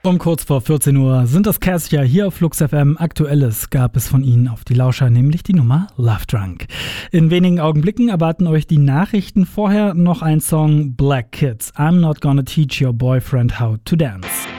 Um kurz vor 14 Uhr sind das Cassia hier auf Flux FM. Aktuelles gab es von ihnen auf die Lauscher, nämlich die Nummer Love Drunk. In wenigen Augenblicken erwarten euch die Nachrichten. Vorher noch ein Song Black Kids. I'm not gonna teach your boyfriend how to dance.